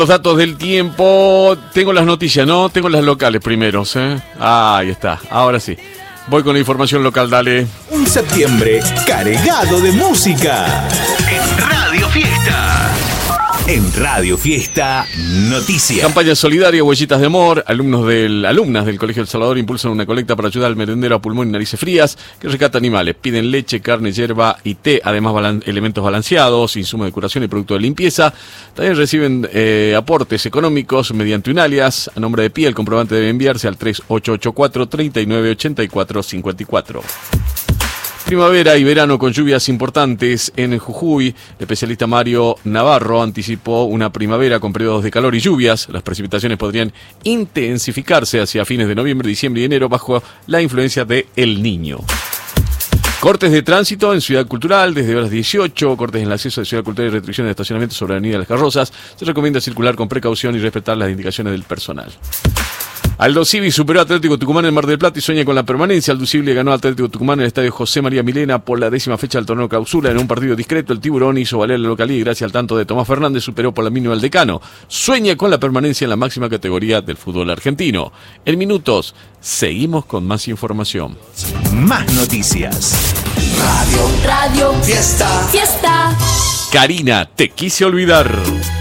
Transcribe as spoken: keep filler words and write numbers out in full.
Los datos del tiempo. Tengo las noticias, ¿no? Tengo las locales primero, ¿eh? Ah, ahí está, ahora sí. Voy con la información local, dale. Un septiembre cargado de música. En Radio Fiesta. En Radio Fiesta, noticias. Campaña solidaria, Huellitas de Amor. Alumnos del, alumnas del Colegio El Salvador impulsan una colecta para ayudar al merendero a pulmón y narices frías que rescata animales. Piden leche, carne, hierba y té, además balan, elementos balanceados, insumos de curación y productos de limpieza. También reciben eh, aportes económicos mediante un alias. A nombre de P I A, el comprobante debe enviarse al tres ocho ocho cuatro, tres nueve ocho cuatro cinco cuatro. Primavera y verano con lluvias importantes en Jujuy. El especialista Mario Navarro anticipó una primavera con periodos de calor y lluvias. Las precipitaciones podrían intensificarse hacia fines de noviembre, diciembre y enero bajo la influencia de El Niño. Cortes de tránsito en Ciudad Cultural desde horas dieciocho, cortes en el acceso de Ciudad Cultural y restricciones de estacionamiento sobre la Avenida Las Carrozas. Se recomienda circular con precaución y respetar las indicaciones del personal. Aldo Civi superó a Atlético Tucumán en Mar del Plata y sueña con la permanencia. Aldo Civi le ganó a Atlético Tucumán en el estadio José María Milena por la décima fecha del torneo Clausura. En un partido discreto, el Tiburón hizo valer la localía y gracias al tanto de Tomás Fernández superó por la mínima al Decano. Sueña con la permanencia en la máxima categoría del fútbol argentino. En minutos, seguimos con más información. Más noticias. Radio, Radio Fiesta. Fiesta. Karina, te quise olvidar.